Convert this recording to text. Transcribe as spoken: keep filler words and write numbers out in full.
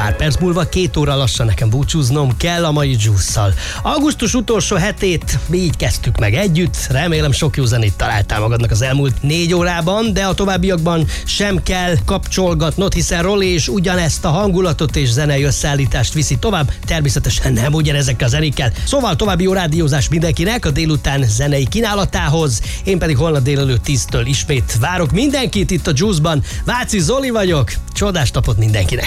Pár perc múlva két óra lassan nekem búcsúznom kell a mai Juice-szal. Augusztus utolsó hetét mi így kezdtük meg együtt, remélem sok jó zenét találtál magadnak az elmúlt négy órában, de a továbbiakban sem kell kapcsolgatnod, hiszen Roli és ugyanezt a hangulatot és zenei összeállítást viszi tovább, természetesen nem ugyanezekkel a zenékkel. Szóval további jó rádiózás mindenkinek a délután zenei kínálatához, én pedig holnap délelőtt tíztől ismét várok mindenkit itt a Juice-ban. Váci Zoli vagyok, csodás napot mindenkinek!